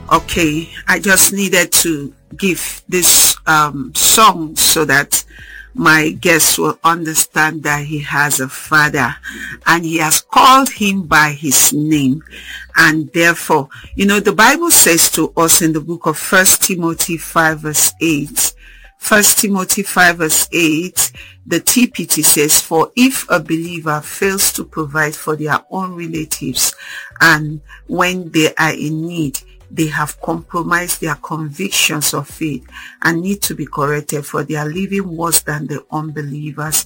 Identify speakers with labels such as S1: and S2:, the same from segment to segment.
S1: Okay, I just needed to give this song so that my guest will understand that he has a father and he has called him by his name. And therefore, the Bible says to us in the book of 1 Timothy 5 verse 8, 1 Timothy 5 verse 8, the TPT says, for if a believer fails to provide for their own relatives and when they are in need, they have compromised their convictions of faith and need to be corrected, for they are living worse than the unbelievers.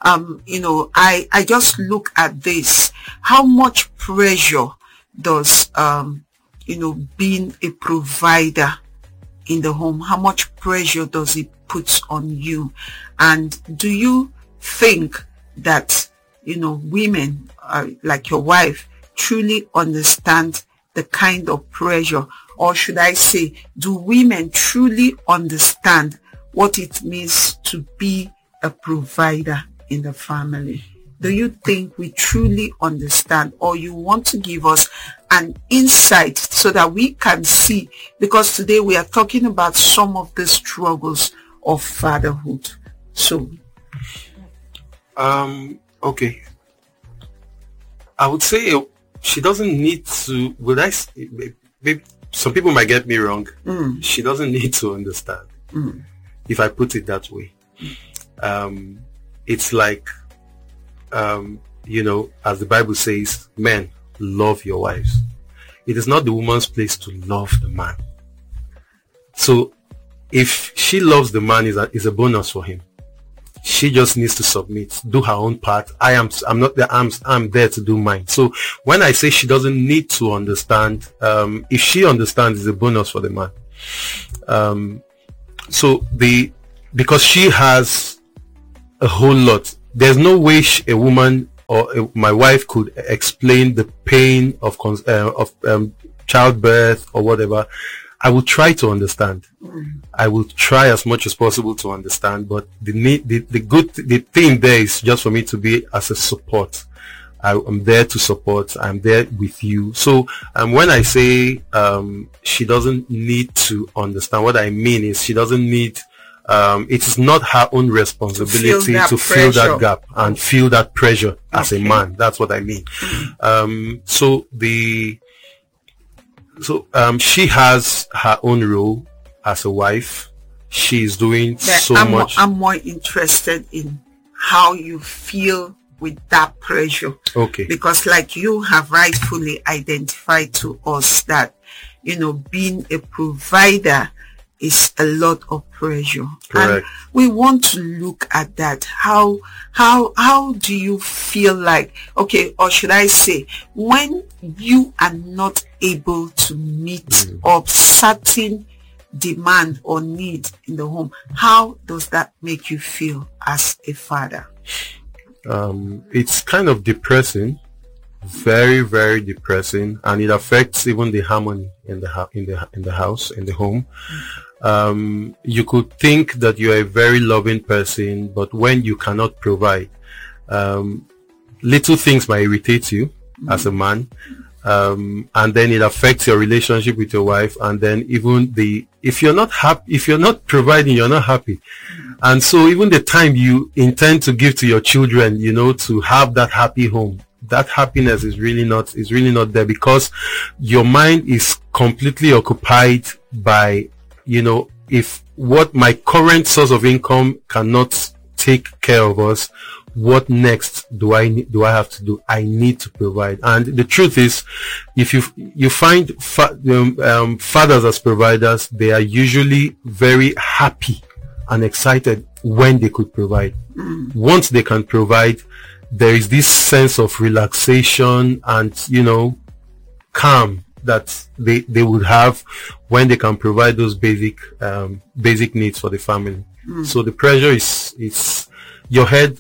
S1: I just look at this. How much pressure does, being a provider in the home, how much pressure does it put on you? And do you think that, women like your wife truly understand the kind of pressure, or should I say, do women truly understand what it means to be a provider in the family? Do you think we truly understand, or you want to give us an insight so that we can see? Because today we are talking about some of the struggles of fatherhood. So,
S2: okay. I would say she doesn't need to, maybe some people might get me wrong. She doesn't need to understand. If I put it that way. It's like, as the Bible says, men, love your wives. It is not the woman's place to love the man. So if she loves the man, is a bonus for him. She just needs to submit, do her own part. I'm there to do mine. So when I say she doesn't need to understand, if she understands, it's a bonus for the man. Because she has a whole lot, there's no way a woman or my wife could explain the pain of childbirth or whatever. I will try to understand. I will try as much as possible to understand, but the thing there is just for me to be as a support. I'm there to support. I'm there with you. So when I say she doesn't need to understand, what I mean is she doesn't need. It is not her own responsibility to fill that gap and feel that pressure as a man. That's what I mean. She has her own role as a wife. She's doing much.
S1: I'm more interested in how you feel with that pressure.
S2: Okay.
S1: Because like you have rightfully identified to us that, being a provider is a lot of pressure.
S2: Correct.
S1: And we want to look at that. How do you feel like, or should I say, when you are not able to meet up certain demand or need in the home, how does that make you feel as a father?
S2: It's kind of depressing, very, very depressing, and it affects even the harmony in the house, in the home. You could think that you're a very loving person, but when you cannot provide, little things might irritate you as a man, and then it affects your relationship with your wife, and then even if you're not happy, if you're not providing, you're not happy. And so even the time you intend to give to your children, to have that happy home, that happiness is really not there, because your mind is completely occupied by, if what my current source of income cannot take care of us, what next do I have to do? I need to provide. And the truth is, if you find fathers as providers, they are usually very happy and excited when they could provide. Once they can provide, there is this sense of relaxation and calm that they would have when they can provide those basic needs for the family. So the pressure is your head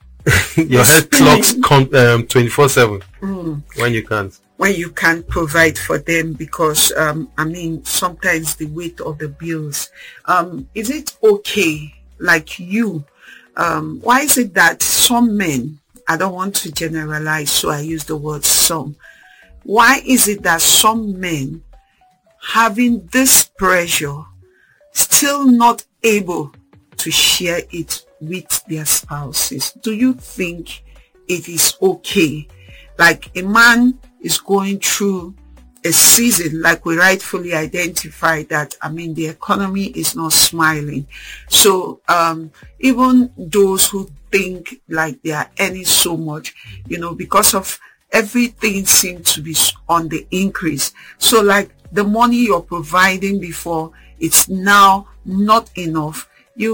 S2: clocks 24/7 when you can't.
S1: When you can't provide for them, because sometimes the weight of the bills. Is it okay, like you? Why is it that some men, I don't want to generalize, so I use the word some. Why is it that some men having this pressure, still not able to share it with their spouses? Do you think it is okay? Like a man is going through a season, like we rightfully identified that, the economy is not smiling. So even those who think like they are earning so much, because of everything seems to be on the increase. So like the money you're providing before, it's now not enough.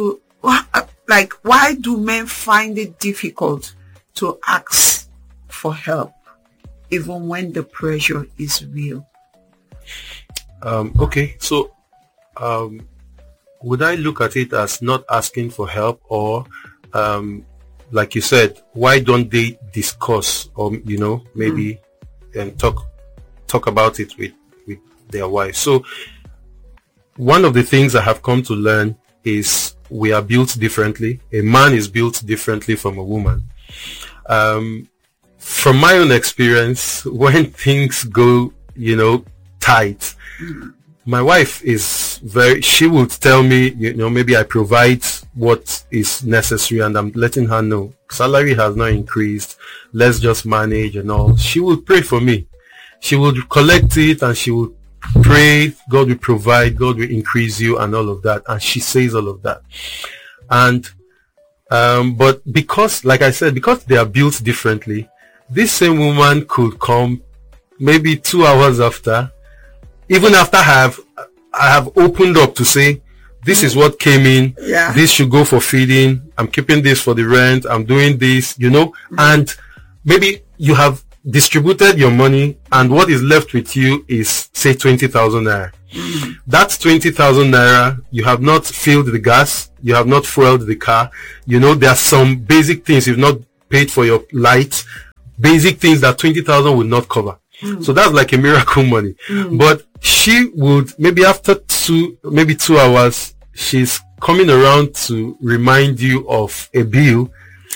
S1: Why do men find it difficult to ask for help, even when the pressure is real?
S2: Okay, so would I look at it as not asking for help, or like you said, why don't they discuss, or maybe talk about it with their wife? So one of the things I have come to learn is we are built differently. A man is built differently from a woman. From my own experience, when things go, tight, my wife is she would tell me, maybe I provide what is necessary, and I'm letting her know salary has not increased, let's just manage and all. She would pray for me. She would collect it and she would pray, God will provide, God will increase you and all of that. And she says all of that. And but because, like I said, because they are built differently, this same woman could come maybe 2 hours after, even after I have opened up to say, this is what came in, this should go for feeding, I'm keeping this for the rent, I'm doing this, and maybe you have distributed your money and what is left with you is, say, 20,000 naira. That's 20,000 naira. You have not filled the gas, you have not fueled the car, there are some basic things. You've not paid for your lights, basic things that 20,000 would not cover. So that's like a miracle money. But she would, maybe after 2 hours, she's coming around to remind you of a bill.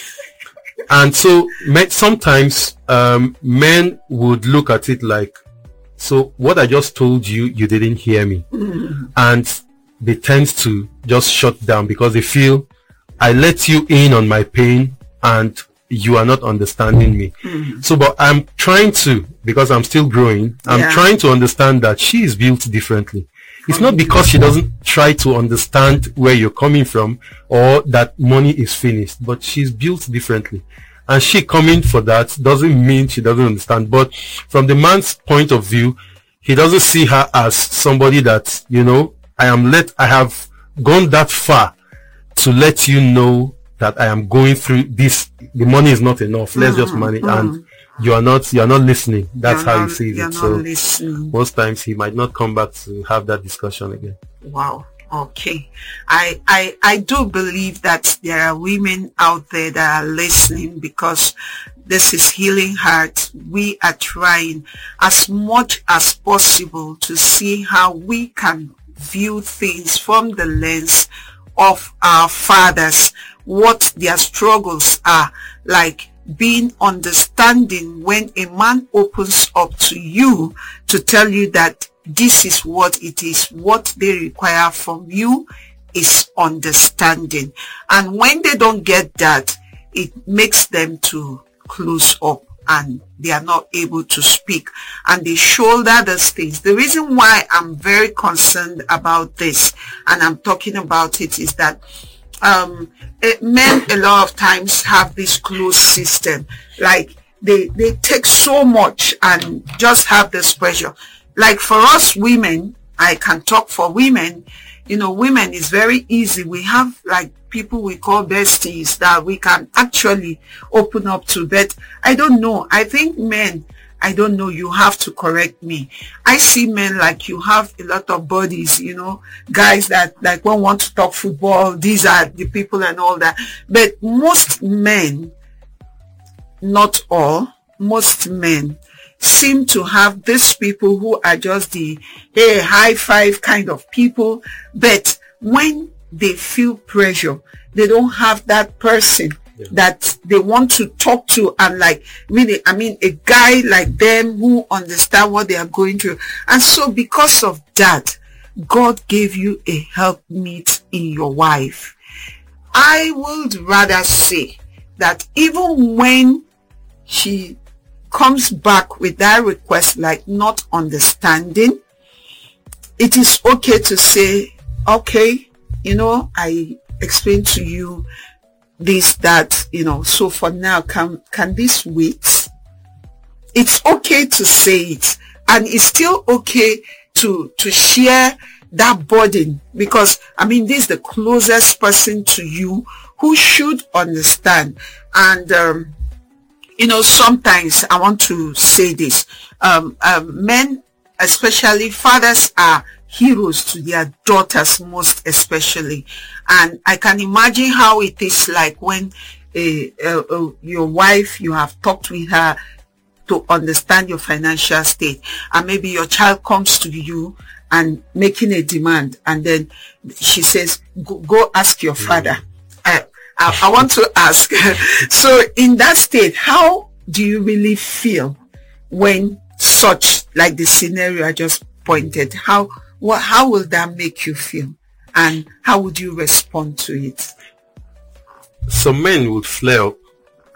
S2: And so sometimes men would look at it like, so what I just told you, you didn't hear me. And they tend to just shut down because they feel, I let you in on my pain and you are not understanding me. So, but I'm trying to, because I'm still growing, I'm trying to understand that she is built differently. It's not because she doesn't try to understand where you're coming from or that money is finished, but she's built differently. And she coming for that doesn't mean she doesn't understand. But from the man's point of view, he doesn't see her as somebody that, I have gone that far to let you know that I am going through this. The money is not enough. Let's just manage. And you are not listening. That's how he sees it. So most times he might not come back to have that discussion again.
S1: Wow. Okay. I do believe that there are women out there that are listening, because this is Healing Heart. We are trying as much as possible to see how we can view things from the lens of our fathers, what their struggles are, like being understanding when a man opens up to you to tell you that this is what it is. What they require from you is understanding. And when they don't get that, it makes them to close up and they are not able to speak and they shoulder those things. The reason why I'm very concerned about this and I'm talking about it is that men a lot of times have this closed system. Like they take so much and just have this pressure. Like for us women, I can talk for women, women is very easy. We have like people we call besties that we can actually open up to. But I don't know. I think men, I don't know, you have to correct me. I see men like you have a lot of buddies, guys that like want to talk football. These are the people and all that. But most men, not all, most men seem to have these people who are just the high five kind of people, but when they feel pressure, they don't have that person that they want to talk to, and like really, I mean, a guy like them who understand what they are going through. And so because of that, God gave you a helpmeet in your wife. I would rather say that even when she comes back with that request, like not understanding, it is okay to say, okay, I explained to you this, that, so for now, can this wait? It's okay to say it, and it's still okay to share that burden, because I mean, this is the closest person to you who should understand. And sometimes I want to say this, men, especially fathers, are heroes to their daughters, most especially. And I can imagine how it is like when your wife, you have talked with her to understand your financial state, and maybe your child comes to you and making a demand, and then she says, go ask your father. I want to ask, so in that state, how do you really feel when such, like the scenario I just pointed, how will that make you feel, and how would you respond to it?
S2: Some men would flare up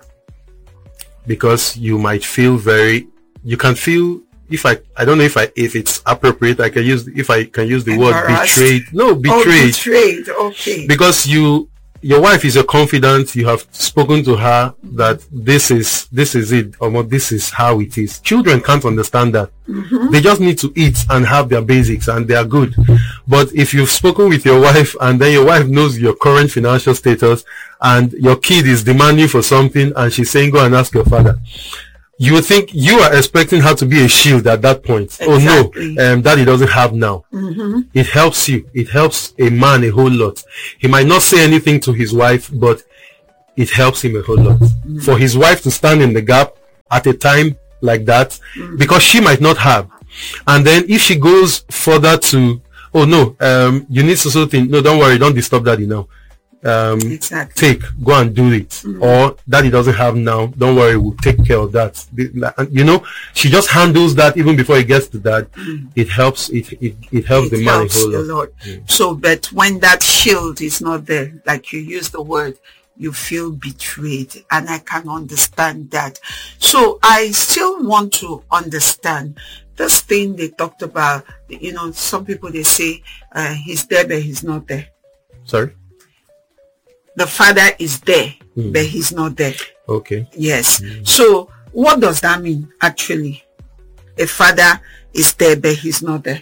S2: because you might feel you can feel, I don't know if it's appropriate, I can use the word betrayed. No, betrayed.
S1: Oh, betrayed, okay.
S2: Because your wife is your confidant, you have spoken to her that this is it, or this is how it is. Children can't understand that. Mm-hmm. They just need to eat and have their basics, and they are good. But if you've spoken with your wife, and then your wife knows your current financial status, and your kid is demanding for something, and she's saying, go and ask your father, you would think you are expecting her to be a shield at that point. Exactly. Oh no, daddy doesn't have now. Mm-hmm. It helps you. It helps a man a whole lot. He might not say anything to his wife, but it helps him a whole lot. Mm-hmm. For his wife to stand in the gap at a time like that, mm-hmm. because she might not have. And then if she goes further to, oh no, you need to sort of think, no, don't worry, don't disturb daddy now. Exactly. Go and do it. Mm-hmm. Or daddy doesn't have now, don't worry, we'll take care of that. She just handles that even before it gets to that. Mm-hmm. It helps the man a whole lot.
S1: Mm. So, but when that shield is not there, like you use the word, you feel betrayed, and I can understand that. So I still want to understand this thing they talked about. Some people, they say he's there but he's not there.
S2: Sorry?
S1: The father is there, but he's not there.
S2: Okay.
S1: Yes. So what does that mean, actually? A father is there, but he's not there.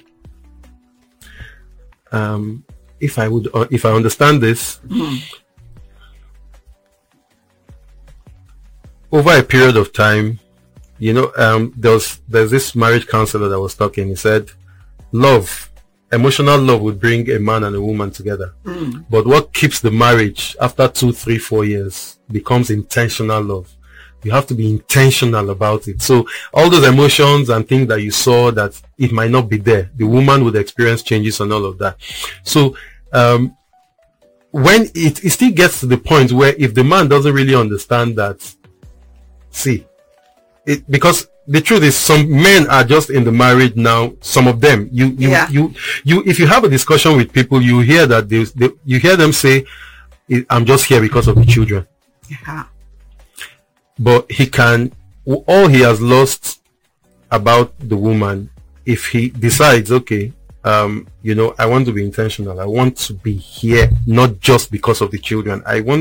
S2: If I understand this, over a period of time, there's this marriage counselor that was talking. He said, emotional love would bring a man and a woman together. But what keeps the marriage after 2, 3, 4 years becomes intentional love. You have to be intentional about it. So all those emotions and things that you saw that it might not be there, the woman would experience changes and all of that. So when it still gets to the point where if the man doesn't really understand that, because the truth is, some men are just in the marriage now. Some of them, if you have a discussion with people, you hear that you hear them say, "I'm just here because of the children." Yeah. But all he has lost about the woman, if he decides, okay, I want to be intentional. I want to be here, not just because of the children.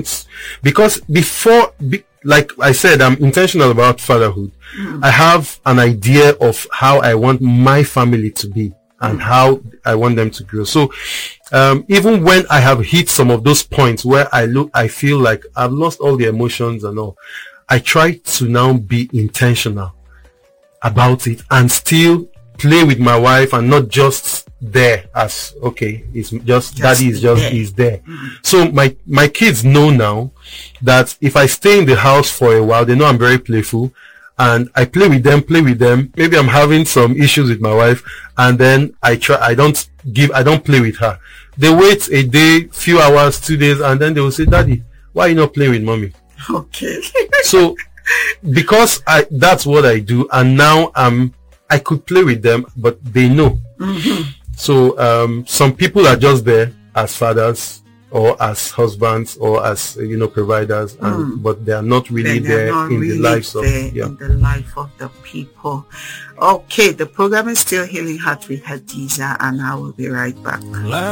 S2: Like I said, I'm intentional about fatherhood. I have an idea of how I want my family to be and how I want them to grow. So, even when I have hit some of those points where I feel like I've lost all the emotions and all, I try to now be intentional about it and still play with my wife and not just there as, okay, it's just daddy is just there. Is there. So my kids know now that if I stay in the house for a while, they know I'm very playful and I play with them. Maybe I'm having some issues with my wife, and then I don't play with her. They wait a day, few hours, 2 days, and then they will say, "Daddy, why are you not playing with mommy?"
S1: Okay.
S2: So because that's what I do, and now I could play with them, but they know. So some people are just there as fathers or as husbands or as providers, but they are not really there in the lives of
S1: in the life of the people. Okay, the program is still Healing Heart with Hadiza, and I will be right back.